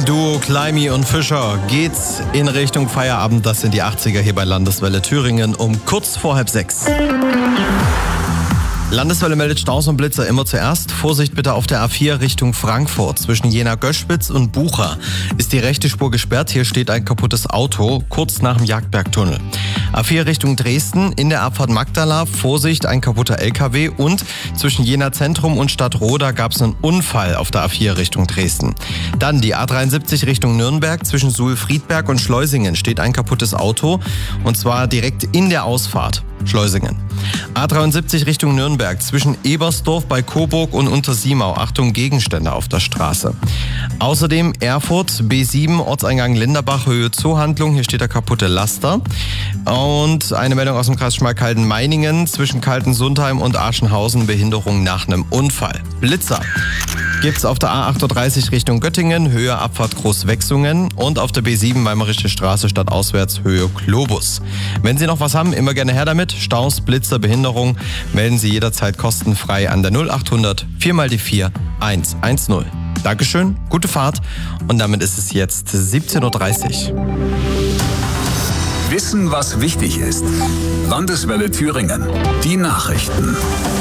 dem Duo Climby und Fischer geht's in Richtung Feierabend. Das sind die 80er hier bei Landeswelle Thüringen um kurz vor 5:30. Landeswelle meldet Staus und Blitzer immer zuerst. Vorsicht bitte auf der A4 Richtung Frankfurt. Zwischen Jena-Göschwitz und Bucha ist die rechte Spur gesperrt. Hier steht ein kaputtes Auto, kurz nach dem Jagdbergtunnel. A4 Richtung Dresden, in der Abfahrt Magdala, Vorsicht, ein kaputter LKW. Und zwischen Jena Zentrum und Stadtroda gab es einen Unfall auf der A4 Richtung Dresden. Dann die A73 Richtung Nürnberg, zwischen Suhl-Friedberg und Schleusingen steht ein kaputtes Auto. Und zwar direkt in der Ausfahrt Schleusingen. A73 Richtung Nürnberg, zwischen Ebersdorf bei Coburg und Untersiemau. Achtung, Gegenstände auf der Straße. Außerdem Erfurt, B7, Ortseingang Linderbach, Höhe Zoohandlung. Hier steht der kaputte Laster. Und eine Meldung aus dem Kreis Schmalkalden-Meiningen, zwischen Kaltensundheim und Aschenhausen, Behinderung nach einem Unfall. Blitzer gibt's auf der A38 Richtung Göttingen, Höhe Abfahrt Großwechsungen, und auf der B7 Weimarische Straße stadtauswärts Höhe Globus. Wenn Sie noch was haben, immer gerne her damit. Staus, Blitzer, Behinderung, melden Sie jederzeit kostenfrei an der 0800 4x4 110. Dankeschön, gute Fahrt, und damit ist es jetzt 17:30 Uhr. Wissen, was wichtig ist. Landeswelle Thüringen. Die Nachrichten.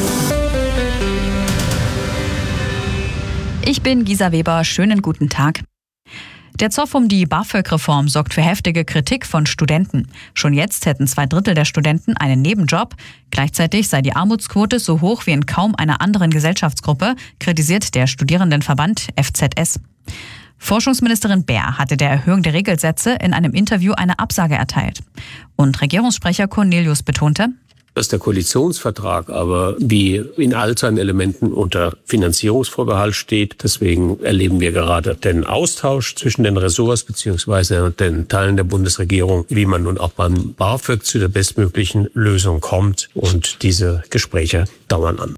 Ich bin Gisa Weber, schönen guten Tag. Der Zoff um die BAföG-Reform sorgt für heftige Kritik von Studenten. Schon jetzt hätten 2/3 der Studenten einen Nebenjob. Gleichzeitig sei die Armutsquote so hoch wie in kaum einer anderen Gesellschaftsgruppe, kritisiert der Studierendenverband FZS. Forschungsministerin Baer hatte der Erhöhung der Regelsätze in einem Interview eine Absage erteilt. Und Regierungssprecher Cornelius betonte, dass der Koalitionsvertrag aber wie in all seinen Elementen unter Finanzierungsvorbehalt steht. Deswegen erleben wir gerade den Austausch zwischen den Ressorts bzw. den Teilen der Bundesregierung, wie man nun auch beim BAföG zu der bestmöglichen Lösung kommt. Und diese Gespräche dauern an.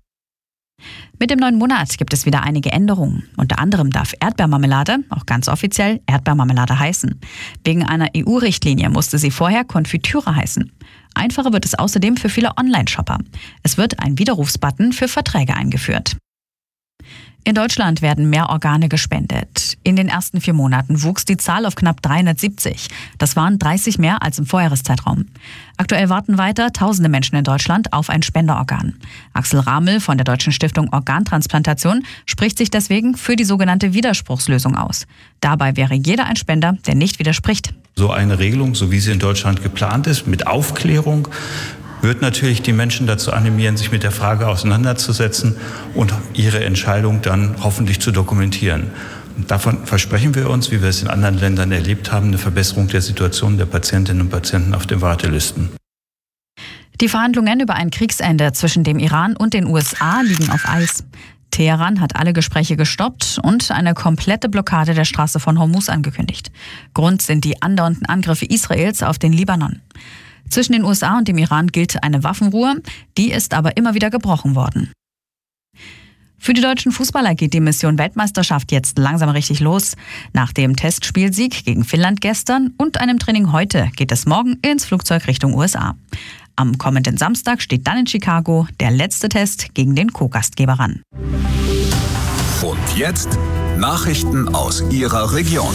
Mit dem neuen Monat gibt es wieder einige Änderungen. Unter anderem darf Erdbeermarmelade, auch ganz offiziell, Erdbeermarmelade heißen. Wegen einer EU-Richtlinie musste sie vorher Konfitüre heißen. Einfacher wird es außerdem für viele Online-Shopper. Es wird ein Widerrufsbutton für Verträge eingeführt. In Deutschland werden mehr Organe gespendet. In den ersten 4 Monaten wuchs die Zahl auf knapp 370. Das waren 30 mehr als im Vorjahreszeitraum. Aktuell warten weiter tausende Menschen in Deutschland auf ein Spenderorgan. Axel Ramel von der Deutschen Stiftung Organtransplantation spricht sich deswegen für die sogenannte Widerspruchslösung aus. Dabei wäre jeder ein Spender, der nicht widerspricht. So eine Regelung, so wie sie in Deutschland geplant ist, mit Aufklärung, wird natürlich die Menschen dazu animieren, sich mit der Frage auseinanderzusetzen und ihre Entscheidung dann hoffentlich zu dokumentieren. Und davon versprechen wir uns, wie wir es in anderen Ländern erlebt haben, eine Verbesserung der Situation der Patientinnen und Patienten auf den Wartelisten. Die Verhandlungen über ein Kriegsende zwischen dem Iran und den USA liegen auf Eis. Teheran hat alle Gespräche gestoppt und eine komplette Blockade der Straße von Hormuz angekündigt. Grund sind die andauernden Angriffe Israels auf den Libanon. Zwischen den USA und dem Iran gilt eine Waffenruhe, die ist aber immer wieder gebrochen worden. Für die deutschen Fußballer geht die Mission Weltmeisterschaft jetzt langsam richtig los. Nach dem Testspielsieg gegen Finnland gestern und einem Training heute geht es morgen ins Flugzeug Richtung USA. Am kommenden Samstag steht dann in Chicago der letzte Test gegen den Co-Gastgeber an. Und jetzt Nachrichten aus Ihrer Region.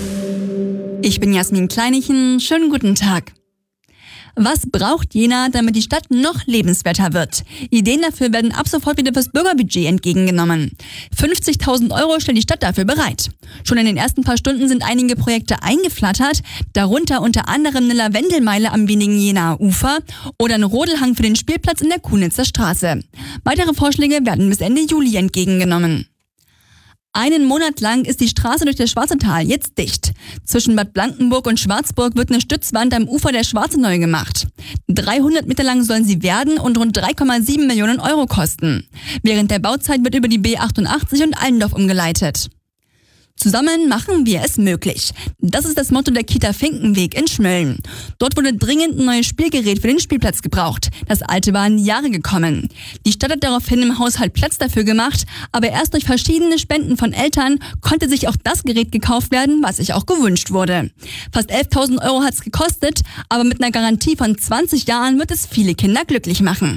Ich bin Jasmin Kleinichen, schönen guten Tag. Was braucht Jena, damit die Stadt noch lebenswerter wird? Ideen dafür werden ab sofort wieder fürs Bürgerbudget entgegengenommen. 50.000 € stellt die Stadt dafür bereit. Schon in den ersten paar Stunden sind einige Projekte eingeflattert, darunter unter anderem eine Lavendelmeile am wenigen Jenaer Ufer oder ein Rodelhang für den Spielplatz in der Kunitzer Straße. Weitere Vorschläge werden bis Ende Juli entgegengenommen. Einen Monat lang ist die Straße durch das Schwarzental jetzt dicht. Zwischen Bad Blankenburg und Schwarzburg wird eine Stützwand am Ufer der Schwarze neu gemacht. 300 Meter lang sollen sie werden und rund 3,7 Millionen € kosten. Während der Bauzeit wird über die B88 und Allendorf umgeleitet. Zusammen machen wir es möglich. Das ist das Motto der Kita Finkenweg in Schmölln. Dort wurde dringend ein neues Spielgerät für den Spielplatz gebraucht. Das alte war in die Jahre gekommen. Die Stadt hat daraufhin im Haushalt Platz dafür gemacht, aber erst durch verschiedene Spenden von Eltern konnte sich auch das Gerät gekauft werden, was sich auch gewünscht wurde. Fast 11.000 € hat es gekostet, aber mit einer Garantie von 20 Jahren wird es viele Kinder glücklich machen.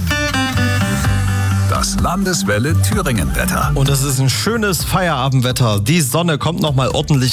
Das Landeswelle Thüringen Wetter. Und es ist ein schönes Feierabendwetter. Die Sonne kommt noch mal ordentlich